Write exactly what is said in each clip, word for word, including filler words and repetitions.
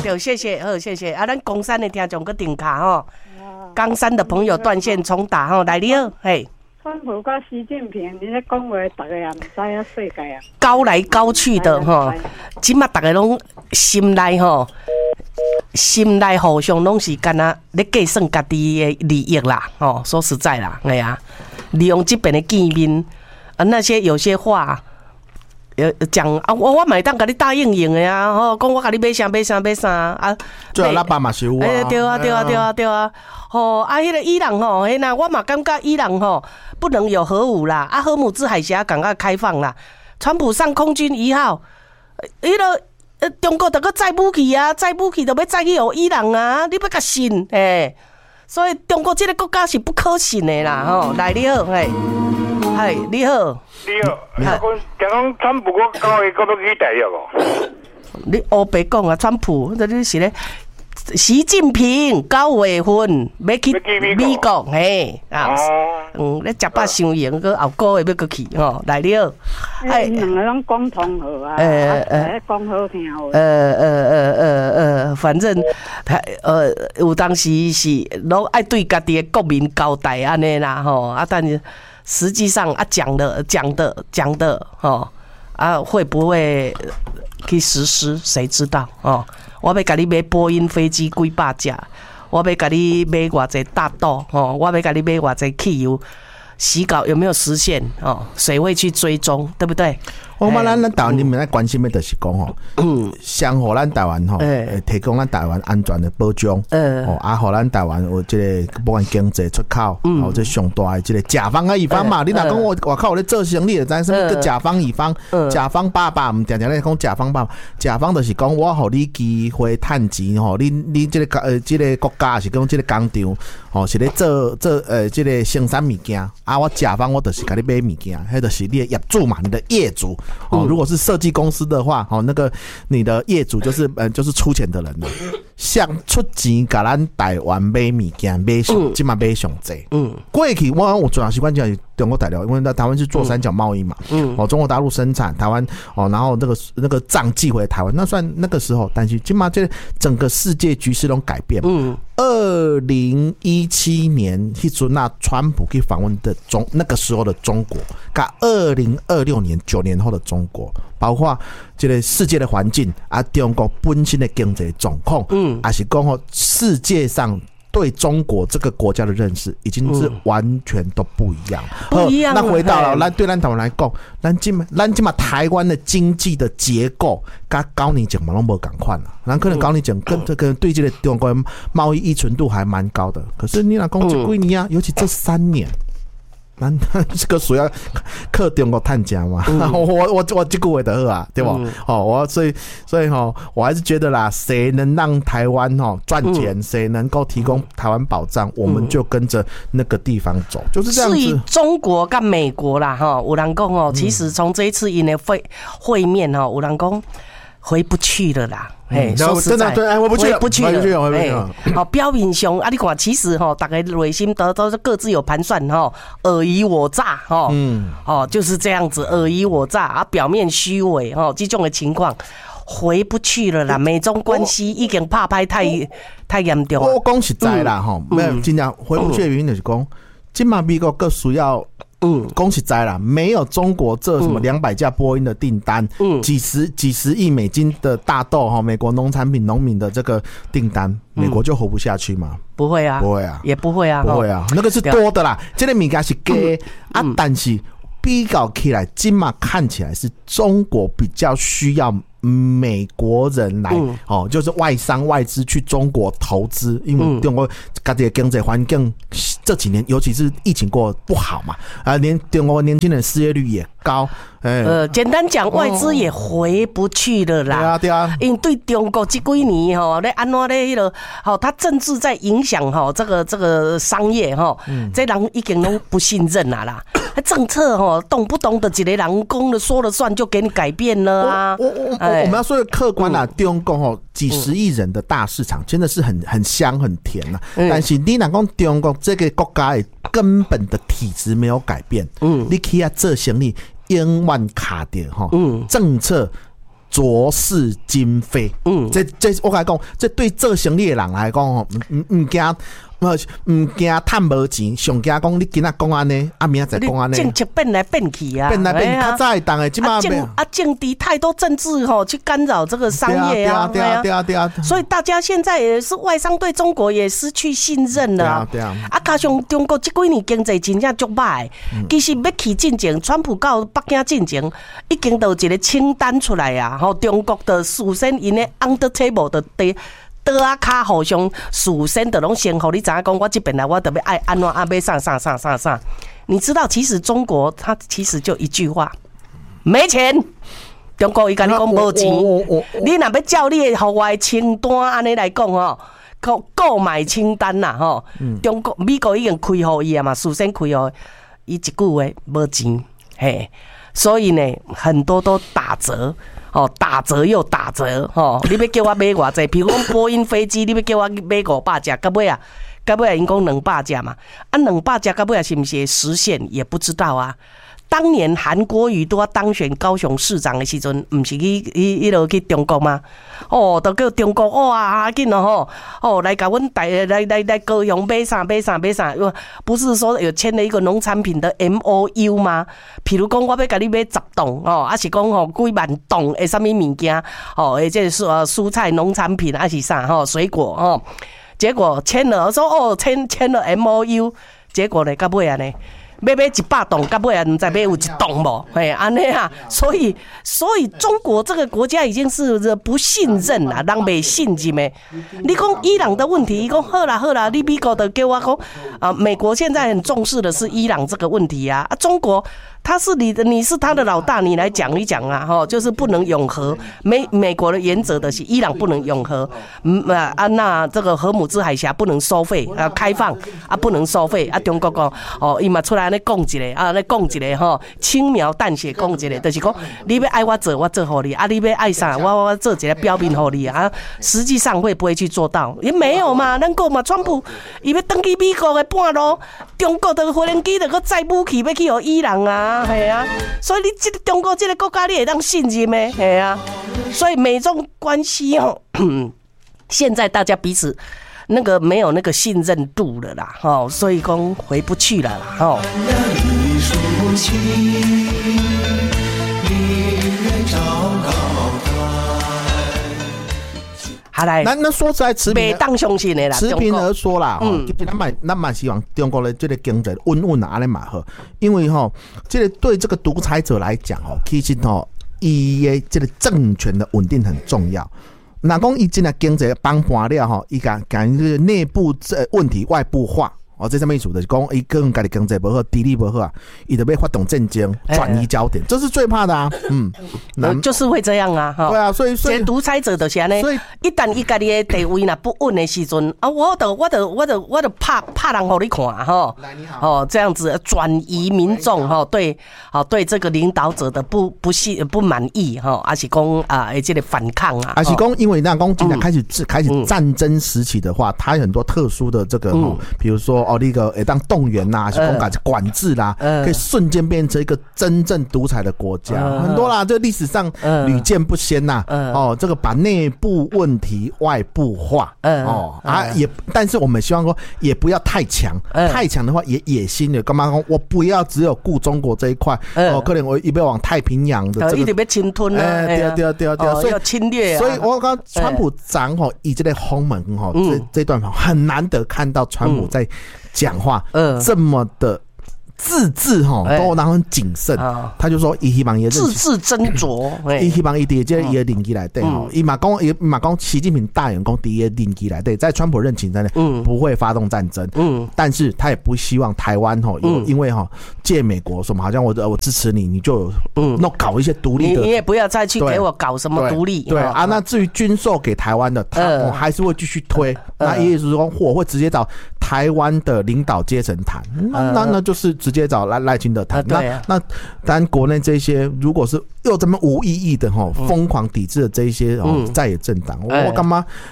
对，谢谢，好，谢谢。啊，咱冈山的听众个顶卡吼，冈山的朋友断线重打吼，来你好，嘿。 川普跟习近平，你咧讲话，大家也唔知啊，世界啊， 高来高去的吼，即马大家拢心内吼，心内互相拢是干那咧计算家己的利益啦，吼，说实在啦，哎呀，利用这边的见面，啊，那些有些话。呃，讲啊，我我买当甲你答应应的啊，吼，讲我甲你买啥买啥买啥啊， 最后喇叭嘛是有啊， 哎，对啊对啊对啊对啊，吼啊，迄个伊朗吼，嘿那我嘛感觉伊朗吼不能有核武啦，啊，荷姆兹海峡赶快开放啦，川普上空军一号，迄个呃中国得个载武器啊，载武器就要载去予伊朗啊，你要甲信嘿，所以中国这个国家是不可信的啦，吼，来你好，嘿。嗨，你好。 你好，你讲讲讲川普国高的，国要去大约哦。 你黑白讲啊，川普，这就是咧，习近平九月份要去美国，嘿啊，嗯，咧食饱伤闲，个后个月要过去吼，来了。 哎，两个拢讲通好啊，呃呃，讲好听好。 呃呃呃呃呃，反正他呃有当时是拢爱对家己的国民交代安尼啦吼，啊，但是。实际上啊，讲的讲的讲的哦，啊会不会去实施？谁知道哦？我要甲你买波音飞机几百架，我要甲你买偌济大豆哦，我要甲你买偌济汽油，洗稿有没有实现哦？谁会去追踪？对不对？ 我们咱咱台湾人民在关心的就是讲吼，嗯，相互咱台湾吼，欸、提供咱台湾安全的保障，嗯，哦，啊，互咱台湾有这个不管经济出口，嗯，哦，这上大的这个甲方啊乙方嘛，嗯、你若讲我外口有咧做生意，就知什么叫甲方乙方，嗯、甲方爸爸，唔定定咧讲甲方爸爸，甲方就是讲我互你机会趁钱吼，你你这个呃这个国家是讲这个工厂，哦，是咧做做呃这个生产物件，啊，我甲方我就是甲你买物件，迄就是你的业主嘛，你的业主。哦，如果是设计公司的话，哦，那个你的业主就是呃就是出钱的人了，像出钱给咱台湾买物件买上，起码买上济。嗯，过去我我主要习惯讲中国大陆，因为在台湾是做三角贸易嘛，嗯，哦，中国大陆生产，台湾哦，然后那个那个账寄回台湾，那算那个时候，但是起码这整个世界局势都改变。嗯，二零一七年迄阵那川普去访问的中那个时候的中国，跟二零二六年九年后的中国，包括这个世界的环境啊，中国本身的经济状况，嗯，还是讲哦，世界上。对中国这个国家的认识已经是完全都不一样， 不一样。 那回到了，咱对咱台湾来讲，咱今咱今嘛台湾的经济的结构，跟九年前嘛拢无同款啦。咱可能九年前跟这个对这个中国贸易依存度还蛮高的，可是你若讲这几年啊，尤其这三年。咱这个属要靠中国探家嘛？嗯、我我我这个话就好啊，对吧？嗯、哦，我所以所以哈、哦，我还是觉得啦，谁能让台湾哈赚钱，谁、嗯、能够提供台湾保障，我们就跟着那个地方走，就是这样子。 至于中国跟美国啦，哈，有人讲哦，其实从这一次因的会会面哈，有人讲回不去了啦。哎，说实在， 回不去了， 回不去了， 回不去了。 好，表面上啊，你看，其实哈，大家内心都都是各自有盘算哈，尔虞我诈哈，嗯，哦，就是这样子，尔虞我诈啊，表面虚伪哈，这种的情况回不去了啦。美中关系已经拍拍太太严重了。 我讲实在啦哈，没有真正回不去的原因就是讲，今嘛美国各需要。嗯，恭喜在啦，没有中国这什么两百架波音的订单，嗯，几十几十亿美金的大豆哈，美国农产品农民的这个订单，美国就活不下去吗？ 不会啊， 不会啊， 也不会啊， 不会啊，那个是多的啦，这个物件是假啊，但是比较起来，今嘛看起来是中国比较需要。美国人来、嗯、哦，就是外商外资去中国投资，因为中国自己的经济环境这几年，尤其是疫情过不好嘛，啊，连中国年轻人失业率也高，哎、 呃，简单讲，外资也回不去了啦。对啊， 对啊， 因为对中国这几年吼，咧安怎咧迄个，吼，他政治在影响吼这个这个商业吼，嗯、这人已经都不信任啦啦。政策吼，动不动的一个人讲了说了算，就给你改变了啊！ 我我我我们要说的客观啦，中国吼几十亿人的大市场，真的是很很香很甜啊。嗯、但是你若讲中国这个国家的根本的体质没有改变，嗯，你去啊做生意永远卡着吼，嗯，政策浊世今非。嗯，这这我甲你讲，这对做生意的人来讲吼，唔唔唔惊。呃，唔惊趁无钱，上惊讲你今仔讲安尼，啊明仔再讲安尼。 政策变来变去啊， 变来变去，较早会当诶，即马变啊，政敌太多政治吼去干扰这个商业啊， 对啊，对啊，对啊。 所以大家现在也是外商对中国也失去信任了啊， 对啊， 啊，加上中国这几年经济真正足歹，其实要去进前，川普到北京进前，已经都有一个清单出来啊，吼，中国的事先因咧 under table 的地。倒啊卡互相事先就拢先互你知影讲，我这边来我特别爱安怎啊要啥啥啥啥啥。你知道，其实中国它其实就一句话，没钱。中国伊甲你讲无钱，你若要照你的户外清单安尼来讲吼，购购买清单呐吼，中国美国已经开互伊啊嘛，事先开互伊一句话无钱，嘿，所以呢很多都打折。哦，打折又打折，哦，你要叫我买偌济？比如讲波音飞机，你要叫我买五百架，到尾啊，到尾啊，因讲两百架嘛，啊，两百架到尾啊，是不是实现也不知道啊。当年韩国瑜都要当选高雄市长的时阵，不是去去迄落去中国吗？哦，都叫中国哇，紧哦吼，哦来甲阮台来来来高雄买啥买啥买啥，不是说有签了一个农产品的 M O U 吗？譬如讲，我要甲你买十栋哦，还是讲吼几万栋的什么物件哦，诶，这是呃蔬菜农产品还是啥吼水果哦，结果签了，我说哦签签了 M O U， 结果呢，到尾啊呢？要买一百栋，到尾啊，唔知买有一栋无？嘿，安尼啊，所以所以中国这个国家已经是不信任啦，人袂信任的。你讲伊朗的问题，伊讲好啦好啦，你美国的给我讲啊，美国现在很重视的是伊朗这个问题啊，啊，中国。他是你的，你是他的老大，你来讲一讲啊，哈，就是不能永和。美美国的原则的是伊朗不能永和，嗯啊啊，那这个荷姆兹海峡不能收费啊，开放啊不能收费啊。中国讲哦，伊嘛出来咧讲一个啊，咧讲一个哈，轻描淡写讲一个，就是讲你要爱我做，我做好你啊，你要爱啥，我我做一个标明好你啊。实际上会不会去做到？也没有嘛，咱讲嘛，川普伊要登去美国的半路，中国的无人机就搁载武器要去互伊朗啊。啊，系啊，所以你这个中国这个国家你会当信任咩？系啊，所以美中关系哦，现在大家彼此那个没有那个信任度了啦，哦，所以讲回不去了啦，哦。好来， 那那说实在，持平当相信的啦， 持平而说啦，嗯，咱蛮咱蛮希望中国的这个经济稳稳啊，安尼蛮好，因为吼，这个对这个独裁者来讲吼，其实吼，伊的这个政权的稳定很重要。那讲伊真的经济崩盘了吼，伊讲讲这个内部这问题外部化。哦，这什么意思？就是讲，伊个人家己经济不好，地理不好啊，伊就要发动战争，转移焦点，这是最怕的啊。嗯， 就是会这样啊。 对啊，所以所以独裁者就是安尼。所以一旦伊家己的地位若不稳的时阵，啊，我就我就我就我就怕怕人互你看哈。哦，这样子转移民众哈，对，好对这个领导者的不不信不满意哈，还是讲啊，这个反抗啊， 还是讲因为那讲今天开始开始战争时期的话，它有很多特殊的这个，比如说。哦，那个会当动员呐，是讲改管制啦，可以瞬间变成一个真正独裁的国家，很多啦，这历史上屡见不鲜呐。哦，这个把内部问题外部化，哦啊也，但是我们希望说也不要太强，太强的话也野心的，干嘛讲我不要只有顾中国这一块，哦，可能我一边往太平洋的这个， 一直要侵吞啊， 对啊对啊对啊对啊， 所以要侵略。 所以我刚川普长吼以这类轰门吼，这这段很难得看到川普在。讲话这么的字字哈都然后很谨慎，他就说伊希望也字字斟酌， 伊希望伊伫这伊的任期内底吼，伊嘛讲伊嘛讲习近平大人讲伫伊的任期内底，在川普任期内底不会发动战争，嗯，但是他也不希望台湾吼，因为哈借美国什么好像我我支持你，你就有嗯弄搞一些独立的， 你也不要再去给我搞什么独立， 对啊，那至于军售给台湾的，他我还是会继续推，那意思是说我会直接找台湾的领导阶层谈，那那那就是直接找赖赖清德谈。那那当然国内这些如果是又这么无意义的哈疯狂抵制的这一些哦在野政党，我干嘛？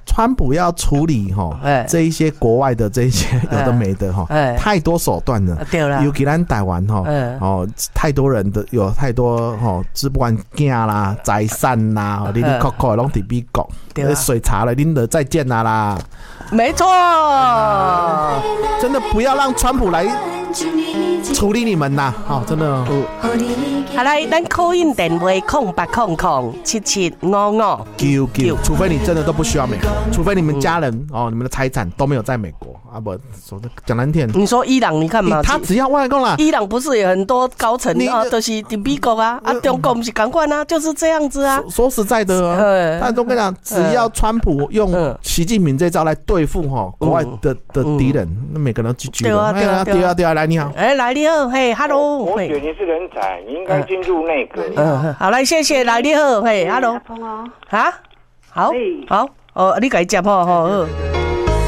川普要处理哈这一些国外的这一些有的没的哈，太多手段了。 对啦， 尤其咱台湾哈，哦，太多人的有太多哈，只不管囝啦、财产啦，你你扣扣拢伫美国，水查了，恁的再见啦啦。 没错， 真的不要让川普来处理你们呐！哦，真的。嗯， 好来，咱call in电话空八空空七七五五九九，除非你真的都不需要美国，除非你们家人、嗯、哦，你们的财产都没有在美国啊，不说的讲难听。 你说伊朗，你看嘛， 他只要外公啦， 伊朗不是有很多高层啊，都、就是在美国啊，啊，中国不是同款啊，就是这样子啊。 说, 说实在的、啊，他都跟你讲，只要川普用习近平这招来对付哈国外的、嗯、的敌人，那、嗯、每个人都拒绝。对啊，对啊，对啊，对啊，来你好， 哎，来你好，嘿 ，Hello， 我觉得你是人才，你应该进入内阁。 嗯，好，来，谢谢，来你好，嘿 ，Hello， 啊，好，好，哦，你改接吼，好。